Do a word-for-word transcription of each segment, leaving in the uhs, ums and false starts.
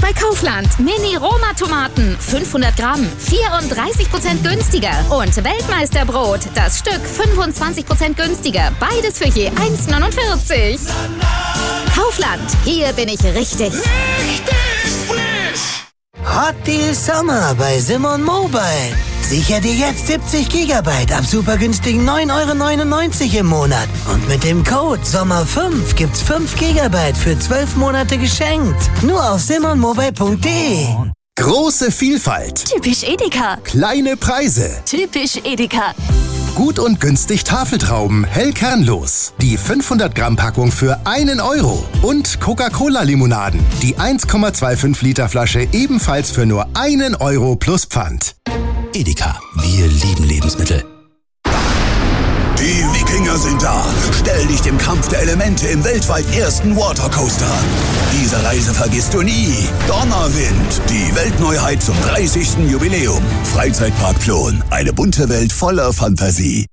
bei Kaufland. Mini-Roma-Tomaten, fünfhundert Gramm, vierunddreißig Prozent günstiger. Und Weltmeisterbrot, das Stück fünfundzwanzig Prozent günstiger. Beides für je eins neunundvierzig. Kaufland, hier bin ich richtig. Richtig frisch! Hot Deal Sommer bei Simon Mobile. Sicher dir jetzt siebzig Gigabyte ab super günstigen neun Euro neunundneunzig im Monat. Und mit dem Code Sommer fünf gibt's fünf Gigabyte für zwölf Monate geschenkt. Nur auf simon mobile punkt de. Große Vielfalt. Typisch Edeka. Kleine Preise. Typisch Edeka. Gut und günstig Tafeltrauben, hell kernlos. Die fünfhundert Gramm Packung für einen Euro. Und Coca-Cola-Limonaden. Die eins Komma fünfundzwanzig Liter Flasche ebenfalls für nur einen Euro plus Pfand. Edeka, wir lieben Lebensmittel. Die Wikinger sind da. Stell dich dem Kampf der Elemente im weltweit ersten Watercoaster an. Diese Reise vergisst du nie. Donnerwind, die Weltneuheit zum dreißigsten Jubiläum. Freizeitpark Plon, eine bunte Welt voller Fantasie.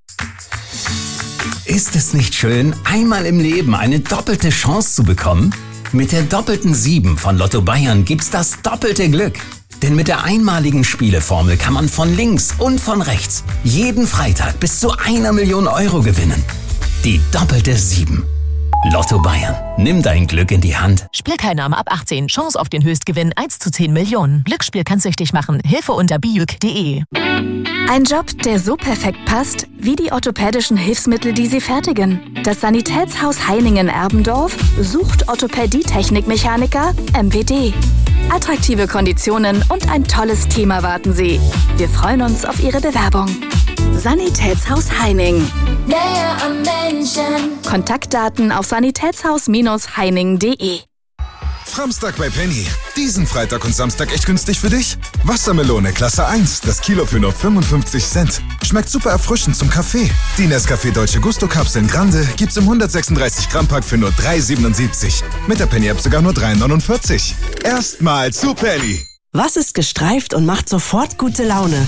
Ist es nicht schön, einmal im Leben eine doppelte Chance zu bekommen? Mit der doppelten sieben von Lotto Bayern gibt's das doppelte Glück. Denn mit der einmaligen Spieleformel kann man von links und von rechts jeden Freitag bis zu einer Million Euro gewinnen. Die doppelte sieben. Lotto Bayern. Nimm dein Glück in die Hand. Spielteilnahme ab achtzehn. Chance auf den Höchstgewinn eins zu zehn Millionen. Glücksspiel kann süchtig machen. Hilfe unter bijuk punkt de. Ein Job, der so perfekt passt, wie die orthopädischen Hilfsmittel, die sie fertigen. Das Sanitätshaus Heiningen-Erbendorf sucht Orthopädie-Technikmechaniker M W D. Attraktive Konditionen und ein tolles Team erwarten Sie. Wir freuen uns auf Ihre Bewerbung. Sanitätshaus Heining. Näher am Menschen. Kontaktdaten auf sanitätshaus Heining punkt de. Samstag bei Penny. Diesen Freitag und Samstag echt günstig für dich? Wassermelone Klasse eins, das Kilo für nur fünfundfünfzig Cent. Schmeckt super erfrischend zum Kaffee. Die Nescafé Dolce Gusto Kapseln Grande gibt's im hundertsechsunddreißig Gramm Pack für nur drei siebenundsiebzig. Mit der Penny App sogar nur drei neunundvierzig. Erstmal zu Penny. Was ist gestreift und macht sofort gute Laune?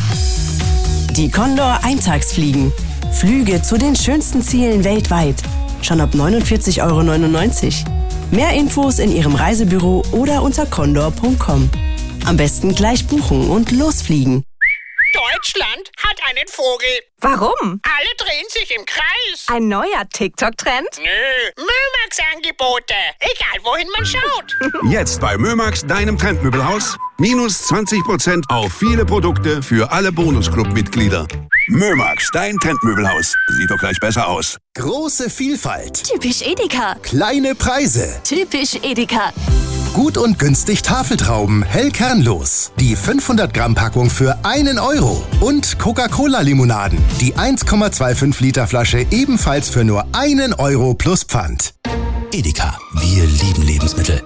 Die Condor Eintagsfliegen. Flüge zu den schönsten Zielen weltweit. Schon ab neunundvierzig Euro neunundneunzig. Mehr Infos in Ihrem Reisebüro oder unter condor punkt com. Am besten gleich buchen und losfliegen. Deutschland hat einen Vogel. Warum? Alle drehen sich im Kreis. Ein neuer TikTok-Trend? Nö, Mömax-Angebote. Egal, wohin man schaut. Jetzt bei Mömax, deinem Trendmöbelhaus. Minus zwanzig Prozent auf viele Produkte für alle Bonusclub-Mitglieder. Mömax, dein Trendmöbelhaus. Sieht doch gleich besser aus. Große Vielfalt. Typisch Edeka. Kleine Preise. Typisch Edeka. Gut und günstig Tafeltrauben, hell kernlos. Die fünfhundert Gramm Packung für einen Euro. Und Coca-Cola-Limonaden. Die eins Komma fünfundzwanzig Liter Flasche ebenfalls für nur einen Euro plus Pfand. Edeka, wir lieben Lebensmittel.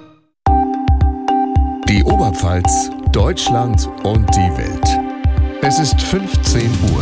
Die Oberpfalz, Deutschland und die Welt. Es ist fünfzehn Uhr.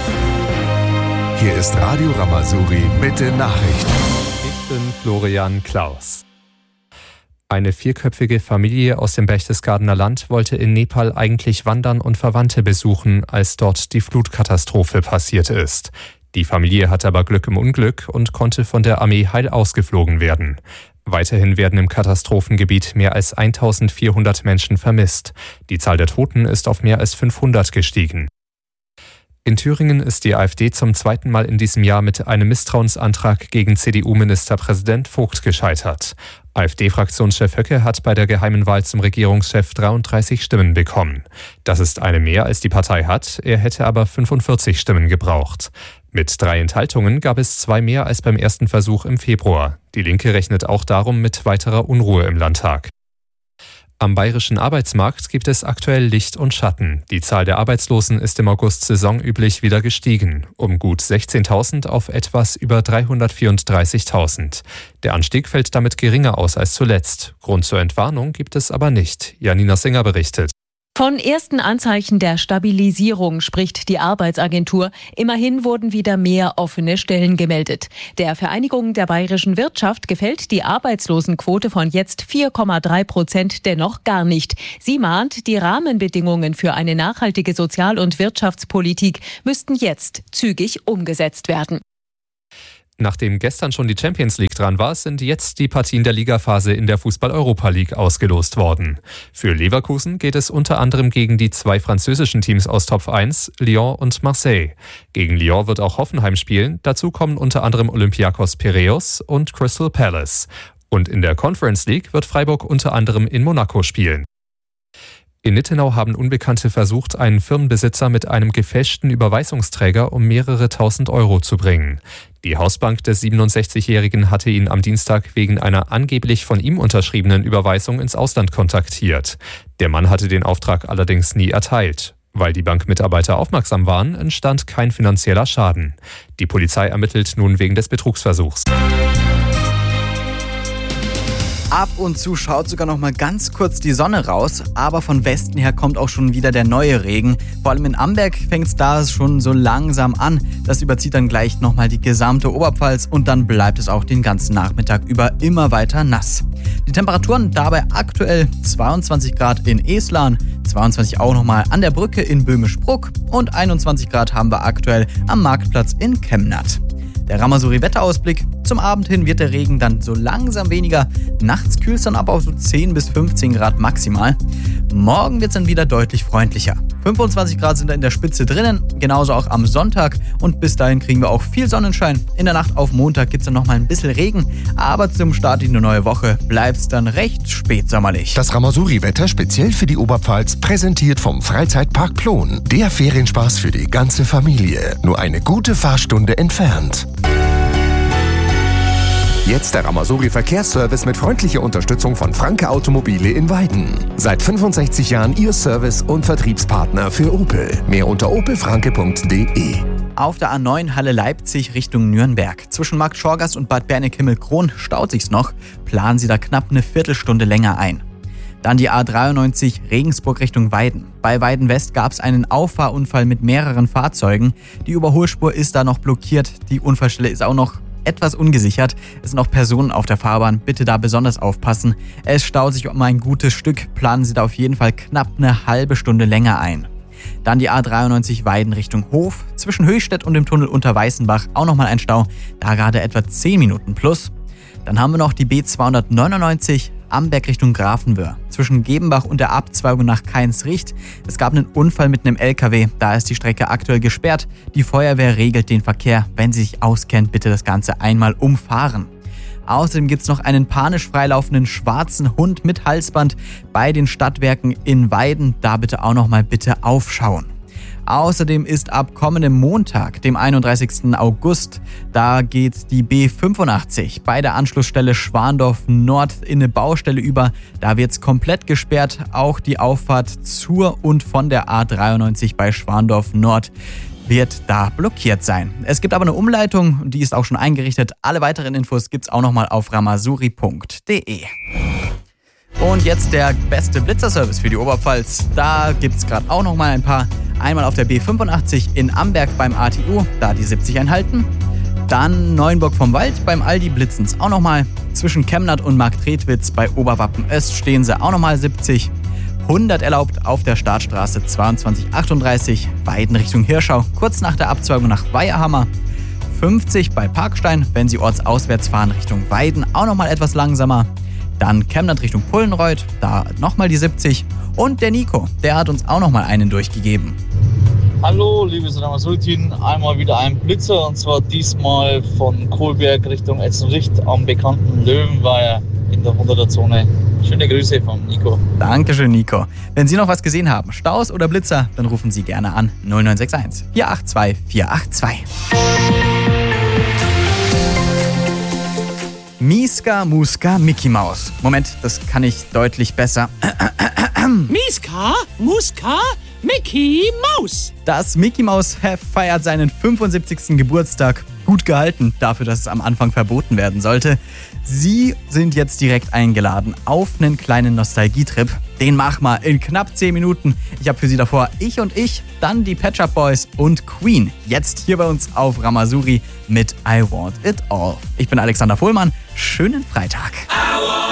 Hier ist Radio Ramazuri mit den Nachrichten. Ich bin Florian Klaus. Eine vierköpfige Familie aus dem Berchtesgadener Land wollte in Nepal eigentlich wandern und Verwandte besuchen, als dort die Flutkatastrophe passiert ist. Die Familie hatte aber Glück im Unglück und konnte von der Armee heil ausgeflogen werden. Weiterhin werden im Katastrophengebiet mehr als eintausendvierhundert Menschen vermisst. Die Zahl der Toten ist auf mehr als fünfhundert gestiegen. In Thüringen ist die AfD zum zweiten Mal in diesem Jahr mit einem Misstrauensantrag gegen C D U-Ministerpräsident Vogt gescheitert. AfD-Fraktionschef Höcke hat bei der geheimen Wahl zum Regierungschef dreiunddreißig Stimmen bekommen. Das ist eine mehr, als die Partei hat, er hätte aber fünfundvierzig Stimmen gebraucht. Mit drei Enthaltungen gab es zwei mehr als beim ersten Versuch im Februar. Die Linke rechnet auch darum mit weiterer Unruhe im Landtag. Am bayerischen Arbeitsmarkt gibt es aktuell Licht und Schatten. Die Zahl der Arbeitslosen ist im August saisonüblich wieder gestiegen, um gut sechzehntausend auf etwas über dreihundertvierunddreißigtausend. Der Anstieg fällt damit geringer aus als zuletzt. Grund zur Entwarnung gibt es aber nicht. Janina Singer berichtet. Von ersten Anzeichen der Stabilisierung spricht die Arbeitsagentur. Immerhin wurden wieder mehr offene Stellen gemeldet. Der Vereinigung der bayerischen Wirtschaft gefällt die Arbeitslosenquote von jetzt vier Komma drei Prozent dennoch gar nicht. Sie mahnt, die Rahmenbedingungen für eine nachhaltige Sozial- und Wirtschaftspolitik müssten jetzt zügig umgesetzt werden. Nachdem gestern schon die Champions League dran war, sind jetzt die Partien der Ligaphase in der Fußball-Europa League ausgelost worden. Für Leverkusen geht es unter anderem gegen die zwei französischen Teams aus Top eins, Lyon und Marseille. Gegen Lyon wird auch Hoffenheim spielen. Dazu kommen unter anderem Olympiakos Piräus und Crystal Palace. Und in der Conference League wird Freiburg unter anderem in Monaco spielen. In Nittenau haben Unbekannte versucht, einen Firmenbesitzer mit einem gefälschten Überweisungsträger um mehrere tausend Euro zu bringen. Die Hausbank des siebenundsechzigjährigen hatte ihn am Dienstag wegen einer angeblich von ihm unterschriebenen Überweisung ins Ausland kontaktiert. Der Mann hatte den Auftrag allerdings nie erteilt. Weil die Bankmitarbeiter aufmerksam waren, entstand kein finanzieller Schaden. Die Polizei ermittelt nun wegen des Betrugsversuchs. Ab und zu schaut sogar noch mal ganz kurz die Sonne raus, aber von Westen her kommt auch schon wieder der neue Regen. Vor allem in Amberg fängt es da schon so langsam an. Das überzieht dann gleich noch mal die gesamte Oberpfalz und dann bleibt es auch den ganzen Nachmittag über immer weiter nass. Die Temperaturen dabei aktuell zweiundzwanzig Grad in Eslarn, zweiundzwanzig auch noch mal an der Brücke in Böhmisch-Bruck und einundzwanzig Grad haben wir aktuell am Marktplatz in Kemnath. Der Ramasuri-Wetterausblick. Zum Abend hin wird der Regen dann so langsam weniger. Nachts kühlt es dann ab auf so zehn bis fünfzehn Grad maximal. Morgen wird es dann wieder deutlich freundlicher. fünfundzwanzig Grad sind da in der Spitze drinnen, genauso auch am Sonntag. Und bis dahin kriegen wir auch viel Sonnenschein. In der Nacht auf Montag gibt es dann nochmal ein bisschen Regen. Aber zum Start in die neue Woche bleibt es dann recht spätsommerlich. Das Ramasuri-Wetter speziell für die Oberpfalz präsentiert vom Freizeitpark Plon. Der Ferienspaß für die ganze Familie. Nur eine gute Fahrstunde entfernt. Jetzt der Ramasuri Verkehrsservice mit freundlicher Unterstützung von Franke Automobile in Weiden. Seit fünfundsechzig Jahren Ihr Service- und Vertriebspartner für Opel. Mehr unter opelfranke punkt de. Auf der A neun Halle Leipzig Richtung Nürnberg. Zwischen Markt Schorgast und Bad Berneck-Himmelkron staut sich's noch. Planen Sie da knapp eine Viertelstunde länger ein. Dann die A dreiundneunzig Regensburg Richtung Weiden. Bei Weiden West gab es einen Auffahrunfall mit mehreren Fahrzeugen. Die Überholspur ist da noch blockiert. Die Unfallstelle ist auch noch etwas ungesichert. Es sind auch Personen auf der Fahrbahn. Bitte da besonders aufpassen. Es staut sich um ein gutes Stück. Planen Sie da auf jeden Fall knapp eine halbe Stunde länger ein. Dann die A dreiundneunzig Weiden Richtung Hof. Zwischen Höchstädt und dem Tunnel unter Weißenbach auch nochmal ein Stau. Da gerade etwa zehn Minuten plus. Dann haben wir noch die B zweihundertneunundneunzig Amberg Richtung Grafenwöhr. Zwischen Gebenbach und der Abzweigung nach Kainzricht. Es gab einen Unfall mit einem L K W. Da ist die Strecke aktuell gesperrt. Die Feuerwehr regelt den Verkehr. Wenn Sie sich auskennt, bitte das Ganze einmal umfahren. Außerdem gibt es noch einen panisch freilaufenden schwarzen Hund mit Halsband bei den Stadtwerken in Weiden. Da bitte auch nochmal bitte aufschauen. Außerdem ist ab kommendem Montag, dem einunddreißigsten August, da geht die B fünfundachtzig bei der Anschlussstelle Schwandorf Nord in eine Baustelle über. Da wird es komplett gesperrt, auch die Auffahrt zur und von der A dreiundneunzig bei Schwandorf Nord wird da blockiert sein. Es gibt aber eine Umleitung, die ist auch schon eingerichtet. Alle weiteren Infos gibt's auch nochmal auf ramasuri punkt de. Und jetzt der beste Blitzerservice für die Oberpfalz. Da gibt's gerade auch nochmal ein paar. Einmal auf der B fünfundachtzig in Amberg beim A T U, da die siebzig einhalten. Dann Neuenburg vom Wald beim Aldi blitzen's auch nochmal. Zwischen Kemnath und Marktredwitz bei Oberwappen Öst stehen sie auch nochmal siebzig. hundert erlaubt auf der Startstraße zweiundzwanzig achtunddreißig, Weiden Richtung Hirschau, kurz nach der Abzweigung nach Weiherhammer. fünfzig bei Parkstein, wenn Sie ortsauswärts fahren Richtung Weiden, auch nochmal etwas langsamer. Dann Kemnath Richtung Pullenreuth, da nochmal die siebzig. Und der Nico, der hat uns auch nochmal einen durchgegeben. Hallo, liebes Ramasuri-Team, einmal wieder ein Blitzer und zwar diesmal von Kohlberg Richtung Etzenricht am bekannten Löwenweiher in der hunderter-Zone. Schöne Grüße vom Nico. Dankeschön, Nico. Wenn Sie noch was gesehen haben, Staus oder Blitzer, dann rufen Sie gerne an null neun sechs eins vier acht zwei vier acht zwei. Miska, Muska, Mickey Maus. Moment, das kann ich deutlich besser. Miska, Muska, Mickey Maus. Das Mickey Maus Heft feiert seinen fünfundsiebzigsten Geburtstag. Gut gehalten, dafür, dass es am Anfang verboten werden sollte. Sie sind jetzt direkt eingeladen auf einen kleinen Nostalgietrip. Den machen wir in knapp zehn Minuten. Ich habe für Sie davor Ich und Ich, dann die Pet Shop Boys und Queen. Jetzt hier bei uns auf Ramasuri mit I Want It All. Ich bin Alexander Vohlmann. Schönen Freitag.